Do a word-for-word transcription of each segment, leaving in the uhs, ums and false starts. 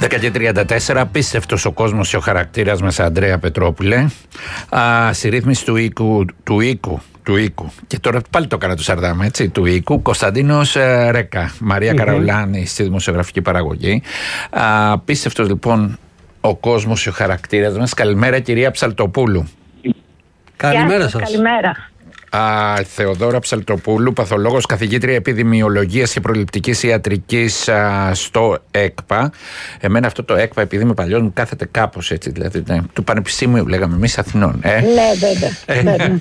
δέκα και τριάντα τέσσερα, απίστευτος ο κόσμος και ο χαρακτήρας μας, Ανδρέα Πετρόπουλε. Α, στη ρύθμιση του οίκου, του οίκου, του οίκου. Και τώρα πάλι το έκανα του Σαρδάμ, έτσι, του οίκου. Κωνσταντίνος ε, Ρέκα, Μαρία mm-hmm. Καραουλάνη στη δημοσιογραφική παραγωγή. Α, απίστευτος λοιπόν ο κόσμος και ο χαρακτήρας μας. Καλημέρα, κυρία Ψαλτοπούλου. Καλημέρα σας. Καλημέρα. Α, Θεοδόρα Ψαλτοπούλου, παθολόγος, καθηγήτρια επιδημιολογίας και προληπτικής ιατρικής α, στο ΕΚΠΑ. Εμένα αυτό το ΕΚΠΑ, επειδή είμαι παλιός, μου κάθεται κάπως έτσι, δηλαδή ναι, του Πανεπιστήμιου λέγαμε εμείς Αθηνών. Ε. Ναι, βέβαια.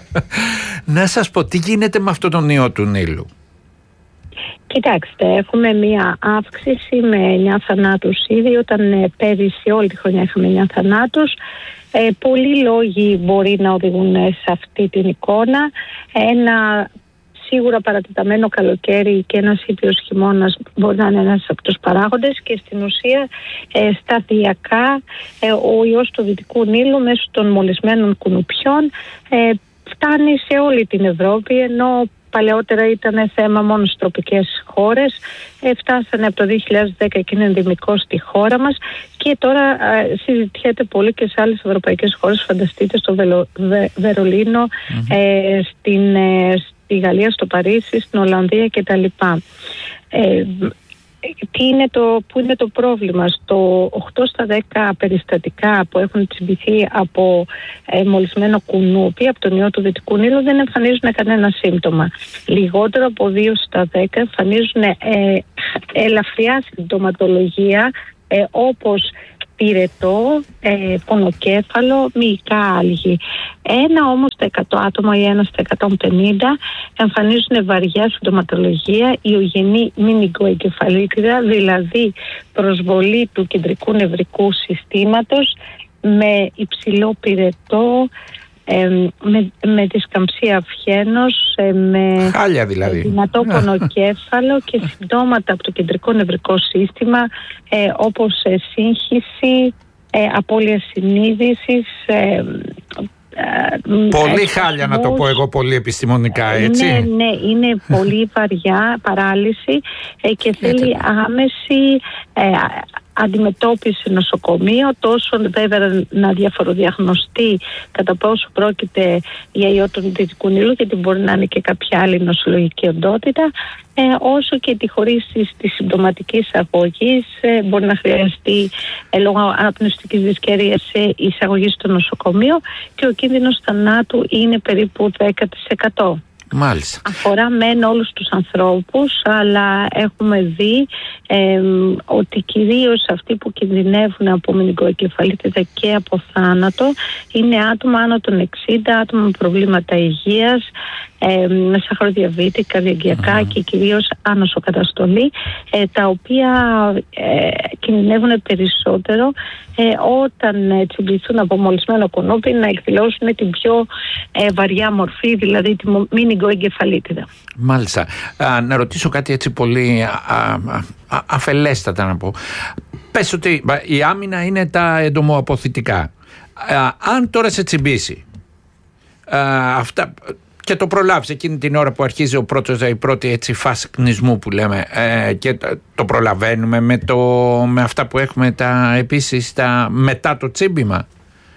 Να σας πω, τι γίνεται με αυτόν τον ιό του Νείλου? Κοιτάξτε, έχουμε μία αύξηση με εννιά θανάτους ήδη, όταν ε, πέρυσι όλη τη χρονιά είχαμε εννιά θανάτους. Ε, πολλοί λόγοι μπορεί να οδηγούν σε αυτή την εικόνα. Ένα σίγουρα παρατεταμένο καλοκαίρι και ένας ήπιος χειμώνας μπορεί να είναι ένας από τους παράγοντες, και στην ουσία ε, σταδιακά ε, ο ιός του Δυτικού Νείλου μέσω των μολυσμένων κουνουπιών ε, φτάνει σε όλη την Ευρώπη, ενώ παλαιότερα ήταν θέμα μόνο στις τροπικές χώρες. Ε, φτάσανε από το δύο χιλιάδες δέκα και είναι ενδημικό στη χώρα μας, και τώρα ε, συζητιέται πολύ και σε άλλες ευρωπαϊκές χώρες. Φανταστείτε στο Βελο, Βε, Βερολίνο, mm-hmm. ε, στην, ε, στη Γαλλία, στο Παρίσι, στην Ολλανδία κτλ. Ε, Τι είναι το, πού είναι το πρόβλημα? Στο οκτώ στα δέκα περιστατικά που έχουν τσιμπηθεί από ε, μολυσμένο κουνούπι από τον ιό του Δυτικού Νείλου δεν εμφανίζουν κανένα σύμπτωμα. Λιγότερο από δύο στα δέκα εμφανίζουν ε, ελαφριά συμπτωματολογία, ε, όπως πυρετό, ε, πονοκέφαλο, μυϊκά άλγη. Ένα όμως στα εκατό άτομα ή ένα στα εκατόν πενήντα εμφανίζουν βαριά συμπτωματολογία, ιογενή μηνυγκοεγκεφαλίτιδα, δηλαδή προσβολή του κεντρικού νευρικού συστήματος με υψηλό πυρετό, Ε, με, με δισκαμψία αυχένος, ε, με χάλια δηλαδή, δυνατό πονοκέφαλο και συμπτώματα από το κεντρικό νευρικό σύστημα, ε, όπως ε, σύγχυση, ε, απώλεια συνείδησης, ε, πολύ ε, χάλια να το πω εγώ πολύ επιστημονικά, έτσι. Ναι, ναι, είναι πολύ βαριά παράλυση ε, και θέλει άμεση ε, αντιμετώπιση νοσοκομείο, τόσο βέβαια να διαφοροδιαγνωστεί κατά πόσο πρόκειται για ιό του Δυτικού Νείλου, γιατί μπορεί να είναι και κάποια άλλη νοσολογική οντότητα, ε, όσο και τη χωρίση της συμπτωματικής αγωγής. Ε, μπορεί να χρειαστεί ε, λόγω αναπνευστικής δυσκαιρίας ε, εισαγωγή στο νοσοκομείο, και ο κίνδυνος θανάτου είναι περίπου δέκα τοις εκατό. Μάλιστα. Αφορά μεν όλους τους ανθρώπους, αλλά έχουμε δει ε, ότι κυρίως αυτοί που κινδυνεύουν από μηνυγκοεγκεφαλίτιδα και από θάνατο είναι άτομα άνω των εξήντα, άτομα με προβλήματα υγείας, ε, με σαχαροδιαβήτη, καρδιαγγειακά mm. και κυρίως άνοσοκαταστολή, ε, τα οποία ε, κινδυνεύουν περισσότερο ε, όταν ε, τσιμπηθούν από μολυσμένο κουνούπι να εκδηλώσουν την πιο ε, βαριά μορφή, δηλαδή τη μηνυγκοεγκεφαλίτιδα. Μάλιστα. Α, να ρωτήσω κάτι έτσι πολύ α, α, α, αφελέστατα να πω. Πες ότι η άμυνα είναι τα εντομοαποθητικά. Α, αν τώρα σε τσιμπήσει α, αυτά, και το προλάβεις εκείνη την ώρα που αρχίζει ο πρώτος, η πρώτη έτσι φάση κνισμού που λέμε, ε, και το, το προλαβαίνουμε με, το, με αυτά που έχουμε τα, επίσης τα, μετά το τσίμπημα?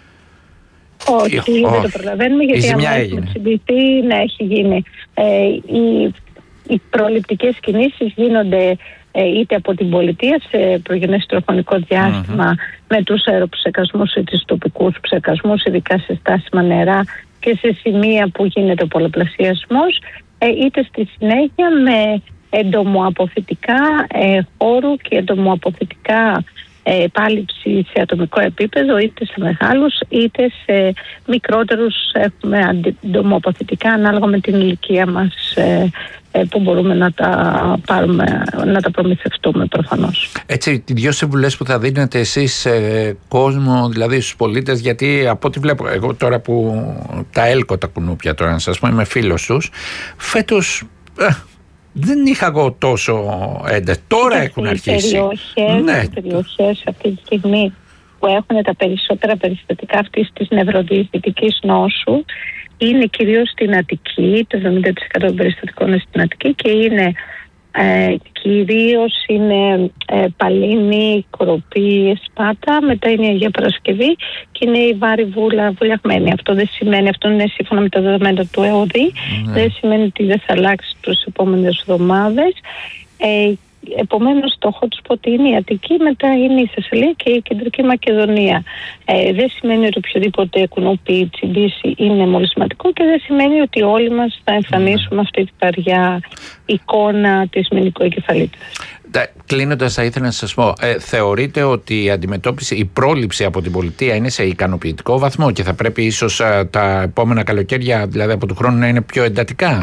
Όχι, όχι, δεν το προλαβαίνουμε, γιατί αν έχουμε τσιμπηθεί, ναι, έχει γίνει. Ε, οι, οι προληπτικές κινήσεις γίνονται ε, είτε από την πολιτεία σε προγενές τροφονικό διάστημα mm-hmm. με τους αεροψεκασμούς ή τους τοπικούς ψεκασμούς, ειδικά σε στάσιμα νερά και σε σημεία που γίνεται ο πολλαπλασιασμός, ε, είτε στη συνέχεια με εντομοαποθητικά ε, χώρου και εντομοαποθητικά επάλυψη σε ατομικό επίπεδο, είτε σε μεγάλους είτε σε μικρότερους. Έχουμε εντομοαποθητικά ανάλογα με την ηλικία μας, που μπορούμε να τα πάρουμε, να τα προμηθευτούμε προφανώς. Έτσι, οι δυο συμβουλές που θα δίνετε εσείς σε κόσμο, δηλαδή στους πολίτες, γιατί από ό,τι βλέπω εγώ τώρα που τα έλκω τα κουνούπια, τώρα να σας πω, είμαι φίλος τους, φέτος ε, δεν είχα εγώ τόσο ένταση. Τώρα και έχουν αρχίσει. Περιοχές, ναι. Οι περιοχές αυτή τη στιγμή που έχουν τα περισσότερα περιστατικά αυτής της νευροδιαιτητικής νόσου είναι κυρίως στην Αττική. Το εβδομήντα τοις εκατό των περιστατικών είναι στην Αττική και είναι Ε, κυρίως είναι ε, Παλίνη, Κοροπή, Εσπάτα, μετά είναι η Αγία Παρασκευή και είναι η Βάρη Βούλα βουλιαγμένη. Αυτό δεν σημαίνει, αυτό είναι σύμφωνα με τα δεδομένα του ΕΟΔΗ, mm. δεν σημαίνει ότι δεν θα αλλάξει τους επόμενες εβδομάδες. Ε, Επομένως το hot spot είναι η Αττική, μετά είναι η Θεσσαλία και η Κεντρική Μακεδονία. Ε, δεν σημαίνει ότι οποιοδήποτε κουνούπι ή τσιμπήσει είναι μολυσματικό και δεν σημαίνει ότι όλοι μας θα εμφανίσουμε αυτή την βαριά εικόνα της μηνικοεγκεφαλίτιδας. Κλείνοντας, θα ήθελα να σας πω, ε, θεωρείτε ότι η αντιμετώπιση, η πρόληψη από την πολιτεία είναι σε ικανοποιητικό βαθμό και θα πρέπει ίσως ε, τα επόμενα καλοκαίρια, δηλαδή από του χρόνου, να είναι πιο εντατικά?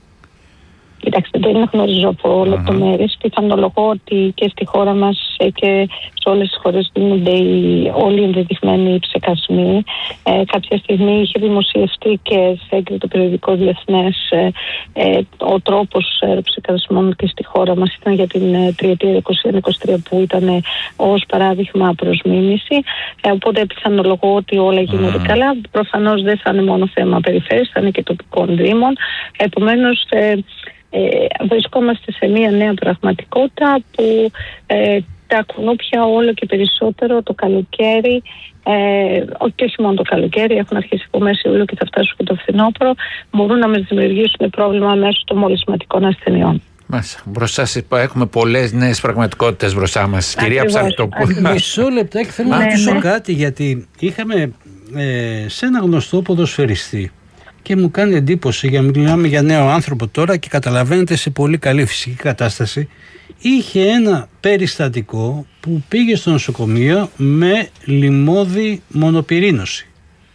Κοιτάξτε, δεν γνωρίζω από uh-huh. λεπτομέρειες. Πιθανολογώ ότι και στη χώρα μας και σε όλες τις χώρες δίνονται οι, όλοι οι ενδεδειγμένοι ψεκασμοί. Ε, κάποια στιγμή είχε δημοσιευτεί και σε έγκριτο περιοδικό διεθνές ε, ε, ο τρόπος ε, ψεκασμών και στη χώρα μας ήταν για την ε, τριετία είκοσι ένα είκοσι τρία που ήταν ε, ως παράδειγμα προς μίμηση. Ε, οπότε πιθανολογώ ότι όλα γίνονται uh-huh. καλά. Προφανώς δεν θα είναι μόνο θέμα περιφέρειας, θα είναι και τοπικών δήμων. Επομένως, ε, Ε, βρισκόμαστε σε μια νέα πραγματικότητα που ε, τα κουνούπια όλο και περισσότερο το καλοκαίρι, ε, και όχι μόνο το καλοκαίρι, έχουν αρχίσει από μέση Ιούλιο και θα φτάσουν και το φθινόπωρο, μπορούν να μας δημιουργήσουν πρόβλημα μέσω των μολυσματικών ασθενειών. Μας, μπροστά σας έχουμε πολλές νέες πραγματικότητες μπροστά μας. Κυρία Ψαλτοπούλου. Μισό λεπτάκι, θέλω να ρωτήσω ναι, ναι. κάτι, γιατί είχαμε ε, σε ένα γνωστό ποδοσφαιριστή και μου κάνει εντύπωση, για μιλάμε για νέο άνθρωπο τώρα και καταλαβαίνετε σε πολύ καλή φυσική κατάσταση, είχε ένα περιστατικό που πήγε στο νοσοκομείο με λιμώδη μονοπυρήνωση.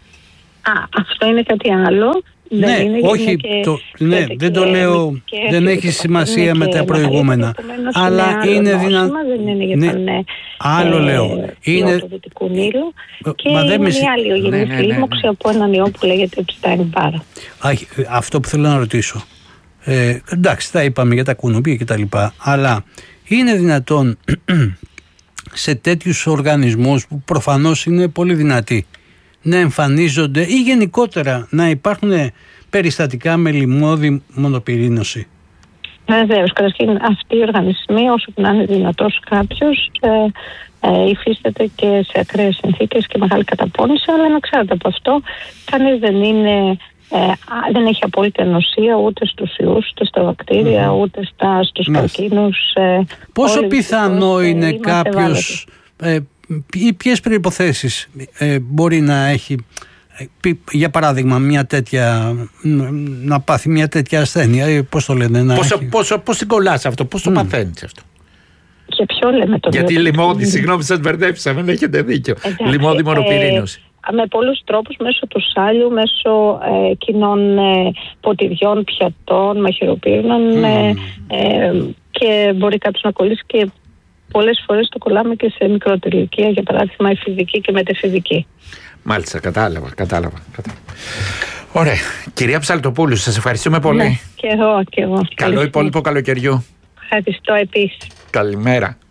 Α, αυτό είναι κάτι άλλο. Ναι, δεν είναι, όχι, και το, ναι, δεν το λέω, και δεν έχει σημασία με τα προηγούμενα, αλλά είναι, είναι δυνατόν. Δεν είναι για τον ναι, άλλο ε, λέω. Είναι του Δυτικού Νείλου και είναι με... μια αλλοιογενής ναι, ναι, ναι, ναι. λίμωξη από έναν ιό που λέγεται Epstein-Barr. Αυτό που θέλω να ρωτήσω. Ε, εντάξει, τα είπαμε για τα κουνουπία και τα λοιπά, αλλά είναι δυνατόν σε τέτοιους οργανισμούς που προφανώς είναι πολύ δυνατοί να εμφανίζονται ή γενικότερα να υπάρχουν περιστατικά με λιμώδη μονοπυρήνωση? Βεβαίως, καταρχήν αυτοί οι οργανισμοί, όσο και να είναι δυνατός κάποιος, ε, ε, υφίσταται και σε ακραίες συνθήκες και μεγάλη καταπώνηση, αλλά ανεξάρτητα από αυτό, κανείς δεν είναι... Ε, δεν έχει απόλυτη ενωσία ούτε στους ιούς, ούτε στα βακτήρια, mm-hmm. ούτε στα, στους mm-hmm. καρκίνους. Ε, Πόσο πιθανό είναι ε, κάποιος... ή ποιες προϋποθέσεις ε, μπορεί να έχει, ε, για παράδειγμα, μια τέτοια, να πάθει μια τέτοια ασθένεια, ε, πώς το λένε, να πόσο, έχει... πόσο, πώς την κολλάς αυτό, πώς το mm. παθαίνεις αυτό? Και ποιο λέμε το Γιατί λιμώδη, συγγνώμη σας μπερδέψαμε, δεν έχετε δίκιο. Λιμώδη μονοπυρήνωση. Ε, με πολλούς τρόπους, μέσω του σάλιου, μέσω ε, κοινών ε, ποτηριών, πιατών, μαχαιροπύρνων mm. ε, ε, και μπορεί κάποιος να κολλήσει και πολλές φορές το κολλάμε και σε μικρότερη ηλικία, για παράδειγμα εφηβική και μετεφηβική. Μάλιστα, κατάλαβα, κατάλαβα. κατάλαβα. Ωραία. Κυρία Ψαλτοπούλου, σας ευχαριστούμε πολύ. Ναι, και εγώ, και εγώ. Καλό υπόλοιπο καλοκαιριού. Ευχαριστώ επίσης. Καλημέρα.